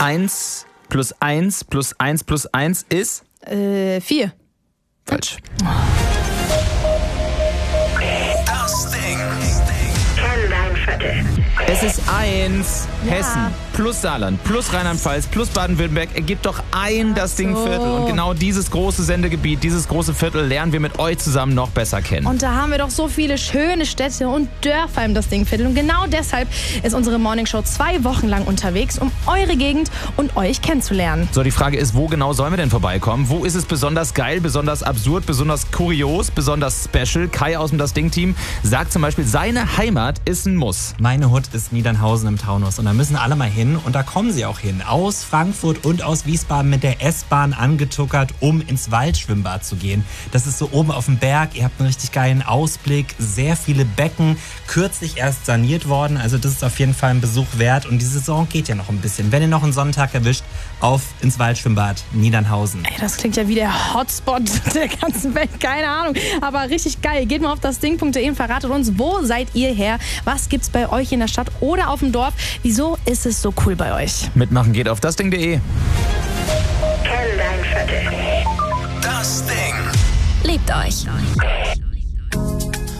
1 plus 1 plus 1 plus 1 ist? 4. Falsch. Das Ding. Kenn dein Viertel. Es ist 1. Ja. Hessen plus Saarland plus Rheinland-Pfalz plus Baden-Württemberg ergibt doch das Ding-Viertel. Und genau dieses große Sendegebiet, dieses große Viertel lernen wir mit euch zusammen noch besser kennen. Und da haben wir doch so viele schöne Städte und Dörfer im das Ding-Viertel. Und genau deshalb ist unsere Morningshow 2 Wochen lang unterwegs, um eure Gegend und euch kennenzulernen. So, die Frage ist, wo genau sollen wir denn vorbeikommen? Wo ist es besonders geil, besonders absurd, besonders kurios, besonders special? Kai aus dem Das Ding-Team sagt zum Beispiel, seine Heimat ist ein Muss. Meine Hut ist Niedernhausen im Taunus und da müssen alle mal hin und da kommen sie auch hin. Aus Frankfurt und aus Wiesbaden mit der S-Bahn angetuckert, um ins Waldschwimmbad zu gehen. Das ist so oben auf dem Berg, ihr habt einen richtig geilen Ausblick, sehr viele Becken, kürzlich erst saniert worden, also das ist auf jeden Fall ein Besuch wert und die Saison geht ja noch ein bisschen. Wenn ihr noch einen Sonntag erwischt, auf ins Waldschwimmbad Niedernhausen. Ey, das klingt ja wie der Hotspot der ganzen Welt, keine Ahnung, aber richtig geil. Geht mal auf dasding.de und verratet uns, wo seid ihr her? Was gibt's bei euch in der Stadt oder auf dem Dorf? Wieso ist es so cool bei euch? Mitmachen geht auf dasding.de. Kenn dein Viertel. Das Ding. Liebt euch.